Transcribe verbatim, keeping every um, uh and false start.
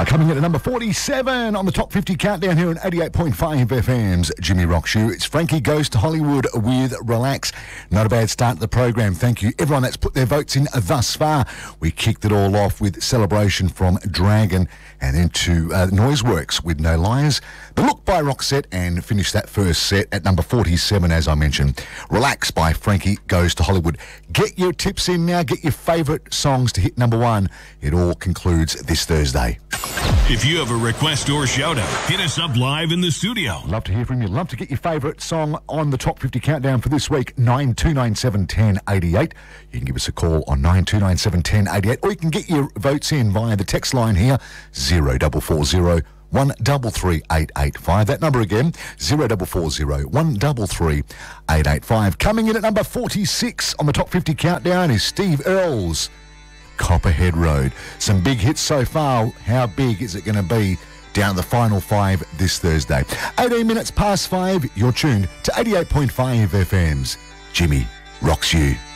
Coming in at number forty-seven on the top fifty countdown here on eighty-eight point five F M's Jimmy Rocks You. It's Frankie Goes to Hollywood with Relax. Not a bad start to the program. Thank you everyone that's put their votes in thus far. We kicked it all off with Celebration from Dragon and into uh, Noiseworks with No Liars. The Look by Roxette, and finished that first set at number forty-seven, as I mentioned. Relax by Frankie Goes to Hollywood. Get your tips in now. Get your favourite songs to hit number one. It all concludes this Thursday. If you have a request or shout out, hit us up live in the studio. Love to hear from you. Love to get your favourite song on the top fifty countdown for this week. nine two nine seven, one oh eight eight. You can give us a call on nine two nine seven, one oh eight eight, or you can get your votes in via the text line here, zero four four zero, one three three, eight eight five. That number again, zero four four zero, one three three, eight eight five. Coming in at number forty-six on the top fifty countdown is Steve Earle's Copperhead Road. Some big hits so far. How big is it going to be down to the final five this Thursday? eighteen minutes past five, you're tuned to eighty-eight point five F M's Jimmy Rocks You.